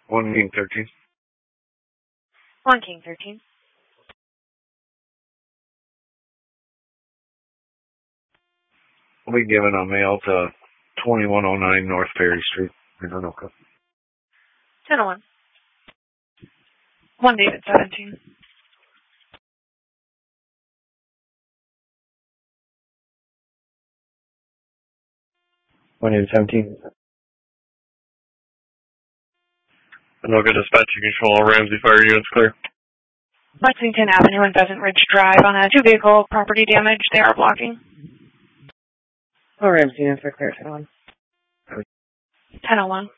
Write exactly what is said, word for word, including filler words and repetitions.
One King thirteen. One King thirteen. We'll be given a mail to twenty-one oh nine North Perry Street in Anoka. ten oh one. One David seventeen. One David seventeen. Anoka Dispatching Control, Ramsey Fire Units clear. Lexington Avenue and Pheasant Ridge Drive on a two-vehicle property damage. They are blocking. Oh, Ramsey, answer clear, ten oh one. ten oh one.